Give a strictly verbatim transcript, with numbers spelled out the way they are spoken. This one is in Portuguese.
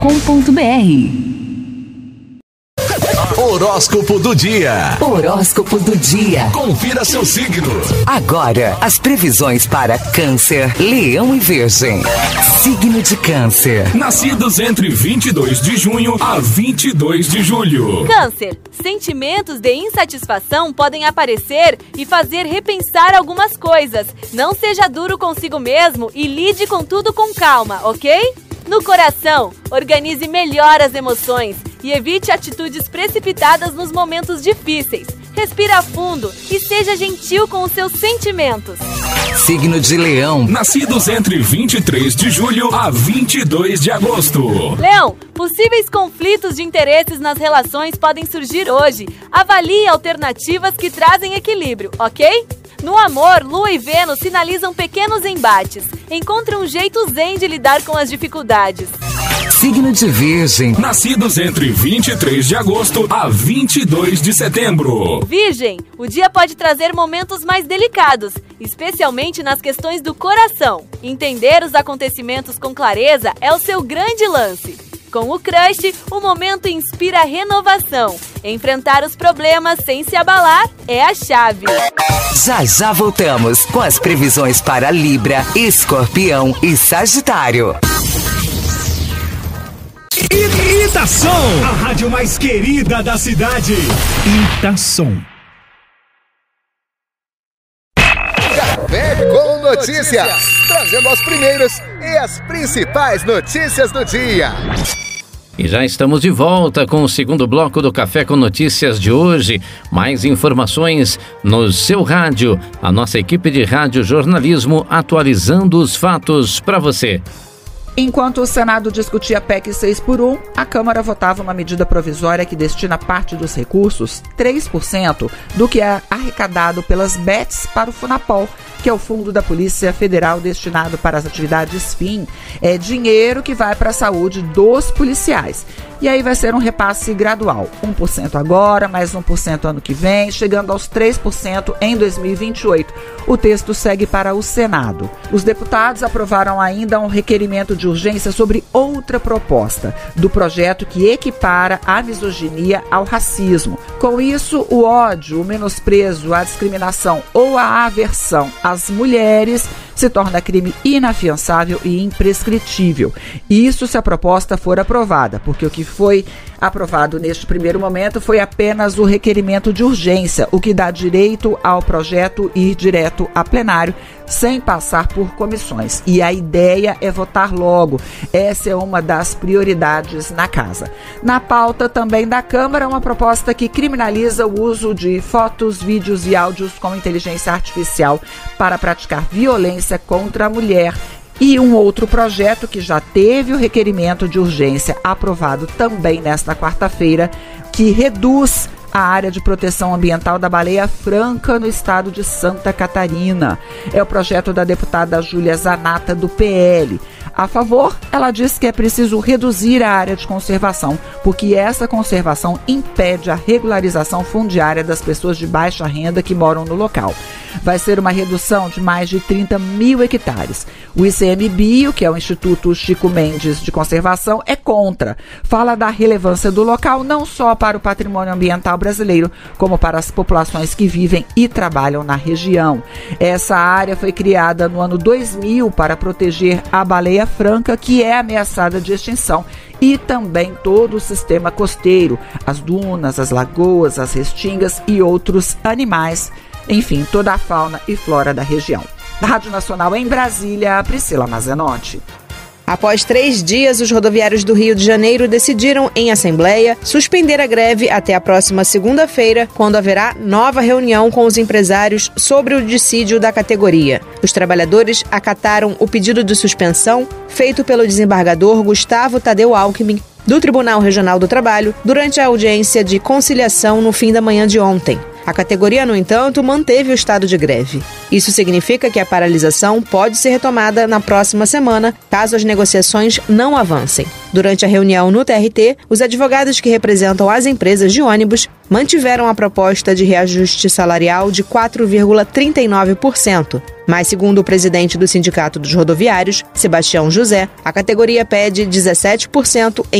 com ponto b r. Horóscopo do dia. Horóscopo do dia. Confira seu signo. Agora, as previsões para Câncer, Leão e Virgem. Signo de Câncer. Nascidos entre vinte e dois de junho a vinte e dois de julho. Câncer, sentimentos de insatisfação podem aparecer e fazer repensar algumas coisas. Não seja duro consigo mesmo e lide com tudo com calma, ok? No coração, organize melhor as emoções e evite atitudes precipitadas nos momentos difíceis. Respira fundo e seja gentil com os seus sentimentos. Signo de Leão. Nascidos entre vinte e três de julho a vinte e dois de agosto. Leão, possíveis conflitos de interesses nas relações podem surgir hoje. Avalie alternativas que trazem equilíbrio, ok? No amor, Lua e Vênus sinalizam pequenos embates. Encontre um jeito zen de lidar com as dificuldades. Signo de Virgem. Nascidos entre vinte e três de agosto a vinte e dois de setembro. Virgem, o dia pode trazer momentos mais delicados, especialmente nas questões do coração. Entender os acontecimentos com clareza é o seu grande lance. Com o crush, o momento inspira renovação. Enfrentar os problemas sem se abalar é a chave. Já já voltamos com as previsões para Libra, Escorpião e Sagitário. Itação, a rádio mais querida da cidade. Itação. Café com Notícias, trazendo as primeiras e as principais notícias do dia. E já estamos de volta com o segundo bloco do Café com Notícias de hoje. Mais informações no seu rádio. A nossa equipe de rádio jornalismo atualizando os fatos para você. Enquanto o Senado discutia a P E C seis por um, a Câmara votava uma medida provisória que destina parte dos recursos, três por cento, do que é arrecadado pelas B E Ts para o Funapol, que é o Fundo da Polícia Federal destinado para as atividades fim. É dinheiro que vai para a saúde dos policiais. E aí vai ser um repasse gradual, um por cento agora, mais um por cento ano que vem, chegando aos três por cento em dois mil e vinte e oito. O texto segue para o Senado. Os deputados aprovaram ainda um requerimento de urgência sobre outra proposta do projeto que equipara a misoginia ao racismo. Com isso, o ódio, o menosprezo, a discriminação ou a aversão às mulheres se torna crime inafiançável e imprescritível. Isso se a proposta for aprovada, porque o que foi aprovado neste primeiro momento foi apenas o requerimento de urgência, o que dá direito ao projeto ir direto a plenário, sem passar por comissões. E a ideia é votar logo. Essa é uma das prioridades na casa. Na pauta também da Câmara, uma proposta que criminaliza o uso de fotos, vídeos e áudios com inteligência artificial para praticar violência contra a mulher. E um outro projeto que já teve o requerimento de urgência aprovado também nesta quarta-feira, que reduz a área de proteção ambiental da Baleia Franca no estado de Santa Catarina. É o projeto da deputada Júlia Zanata, do P L. A favor, ela diz que é preciso reduzir a área de conservação, porque essa conservação impede a regularização fundiária das pessoas de baixa renda que moram no local. Vai ser uma redução de mais de trinta mil hectares. O I C M Bio, que é o Instituto Chico Mendes de Conservação, é contra. Fala da relevância do local não só para o patrimônio ambiental brasileiro, como para as populações que vivem e trabalham na região. Essa área foi criada no ano dois mil para proteger a baleia franca, que é ameaçada de extinção, e também todo o sistema costeiro, as dunas, as lagoas, as restingas e outros animais, enfim, toda a fauna e flora da região. Da Rádio Nacional em Brasília, Priscila Mazenotti. Após três dias, os rodoviários do Rio de Janeiro decidiram, em assembleia, suspender a greve até a próxima segunda-feira, quando haverá nova reunião com os empresários sobre o dissídio da categoria. Os trabalhadores acataram o pedido de suspensão feito pelo desembargador Gustavo Tadeu Alckmin, do Tribunal Regional do Trabalho, durante a audiência de conciliação no fim da manhã de ontem. A categoria, no entanto, manteve o estado de greve. Isso significa que a paralisação pode ser retomada na próxima semana, caso as negociações não avancem. Durante a reunião no T R T, os advogados que representam as empresas de ônibus mantiveram a proposta de reajuste salarial de quatro vírgula trinta e nove por cento. Mas, segundo o presidente do Sindicato dos Rodoviários, Sebastião José, a categoria pede dezessete por cento em